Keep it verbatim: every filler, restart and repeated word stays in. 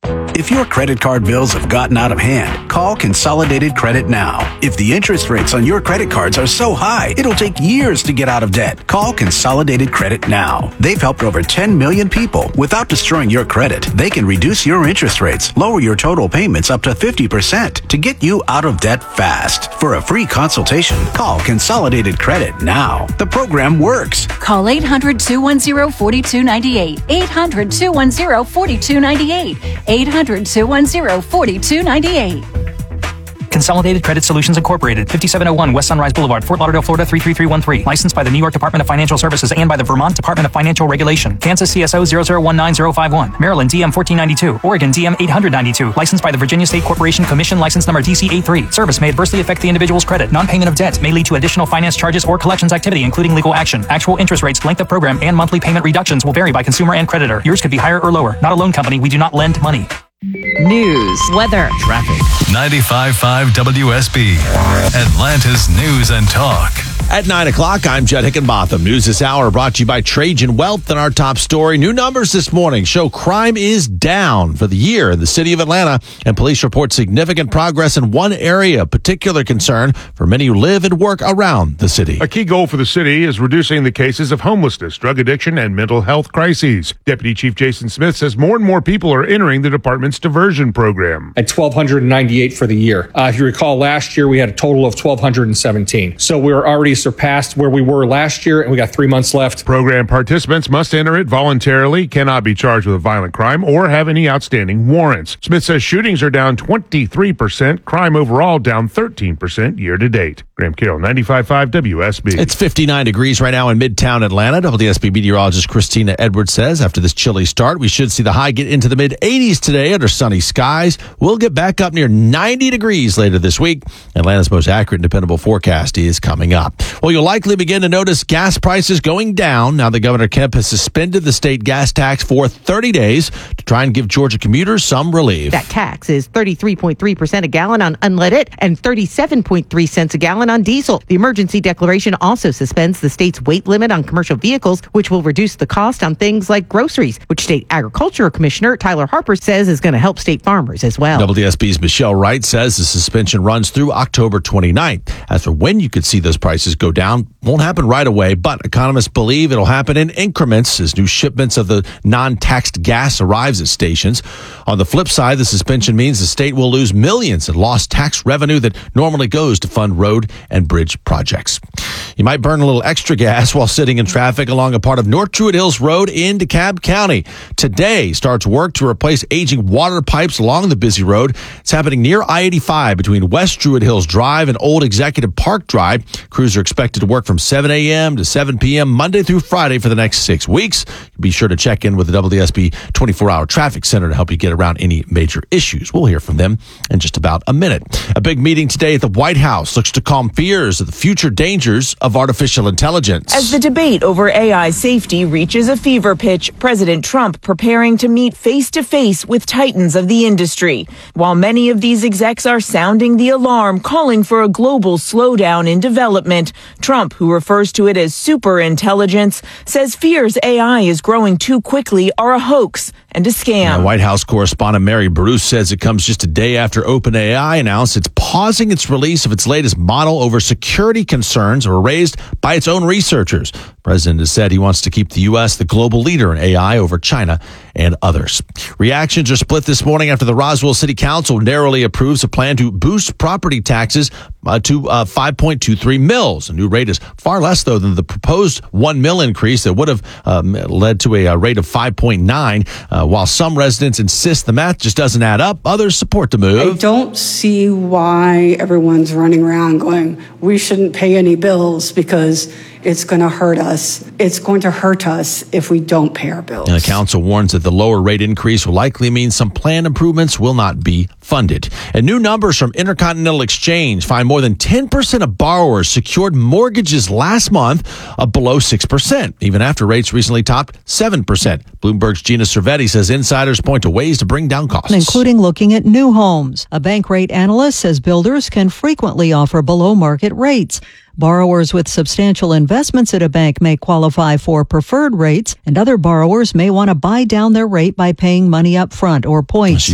If your credit card bills have gotten out of hand, call Consolidated Credit now. If the interest rates on your credit cards are so high, it'll take years to get out of debt. Call Consolidated Credit now. They've helped over ten million people. Without destroying your credit, they can reduce your interest rates, lower your total payments up to fifty percent to get you out of debt fast. For a free consultation, call Consolidated Credit now. The program works. Call eight hundred, two one zero, four two nine eight. eight hundred, two one zero, four two nine eight. eight hundred, two one zero, four two nine eight. Consolidated Credit Solutions Incorporated, fifty-seven oh one West Sunrise Boulevard, Fort Lauderdale, Florida three three three one three. Licensed by the New York Department of Financial Services and by the Vermont Department of Financial Regulation. Kansas C S O zero zero one nine zero five one. Maryland D M fourteen ninety-two. Oregon D M eight ninety-two. Licensed by the Virginia State Corporation Commission, license number D C eighty-three. Service may adversely affect the individual's credit. Non-payment of debt may lead to additional finance charges or collections activity, including legal action. Actual interest rates, length of program, and monthly payment reductions will vary by consumer and creditor. Yours could be higher or lower. Not a loan company. We do not lend money. News, weather, traffic. ninety-five point five W S B, Atlanta's News and Talk. At nine o'clock, I'm Judd Hickenbotham. News this hour brought to you by Trajan Wealth. And our top story, new numbers this morning show crime is down for the year in the city of Atlanta. And police report significant progress in one area, of particular concern for many who live and work around the city. A key goal for the city is reducing the cases of homelessness, drug addiction, and mental health crises. Deputy Chief Jason Smith says more and more people are entering the department's diversion program. At one thousand two hundred ninety-eight for the year. Uh, if you recall, last year we had a total of one thousand two hundred seventeen. So we were already surpassed where we were last year, and we got three months left. Program participants must enter it voluntarily, cannot be charged with a violent crime, or have any outstanding warrants. Smith says shootings are down twenty-three percent, crime overall down thirteen percent year to date. Graham Carroll, ninety-five point five W S B. It's fifty-nine degrees right now in Midtown Atlanta. W S B meteorologist Christina Edwards says after this chilly start, we should see the high get into the mid eighties today under sunny skies. We'll get back up near ninety degrees later this week. Atlanta's most accurate and dependable forecast is coming up. Well, you'll likely begin to notice gas prices going down now that Governor Kemp has suspended the state gas tax for thirty days to try and give Georgia commuters some relief. That tax is thirty-three point three percent a gallon on unleaded and thirty-seven point three cents a gallon on diesel. The emergency declaration also suspends the state's weight limit on commercial vehicles, which will reduce the cost on things like groceries, which State Agriculture Commissioner Tyler Harper says is going to help state farmers as well. W S B's Michelle Wright says the suspension runs through October twenty-ninth. As for when you could see those prices go down, won't happen right away, but economists believe it'll happen in increments as new shipments of the non-taxed gas arrives at stations. On the flip side, the suspension means the state will lose millions in lost tax revenue that normally goes to fund road and bridge projects. You might burn a little extra gas while sitting in traffic along a part of North Druid Hills Road in DeKalb County. Today starts work to replace aging water pipes along the busy road. It's happening near I eighty-five between West Druid Hills Drive and Old Executive Park Drive. Crews are expected to work from seven a.m. to seven p.m. Monday through Friday for the next six weeks. Be sure to check in with the W S B twenty-four hour Traffic Center to help you get around any major issues. We'll hear from them in just about a minute. A big meeting today at the White House looks to calm fears of the future dangers of artificial intelligence. As the debate over A I safety reaches a fever pitch, President Trump preparing to meet face-to-face with titans of the industry. While many of these execs are sounding the alarm, calling for a global slowdown in development, Trump, who refers to it as superintelligence, says fears A I is growing too quickly are a hoax and a scam. Now, White House correspondent Mary Bruce says it comes just a day after OpenAI announced it's pausing its release of its latest model over security concerns that were raised by its own researchers. The president has said he wants to keep the U S the global leader in A I over China and others. Reactions are split this morning after the Roswell City Council narrowly approves a plan to boost property taxes uh, to uh, five point two three mils. A new rate is far less, though, than the proposed one mil increase that would have um, led to a, a rate of five point nine. Uh, while some residents insist the math just doesn't add up, others support the move. I don't see why everyone's running around going, we shouldn't pay any bills because it's going to hurt us. It's going to hurt us if we don't pay our bills. And the council warns that the lower rate increase will likely mean some planned improvements will not be funded. And new numbers from Intercontinental Exchange find more than ten percent of borrowers secured mortgages last month of below six percent, even after rates recently topped seven percent. Bloomberg's Gina Cervetti says insiders point to ways to bring down costs, including looking at new homes. A bank rate analyst says builders can frequently offer below market rates. Borrowers with substantial investments at a bank may qualify for preferred rates, and other borrowers may want to buy down their rate by paying money up front or points.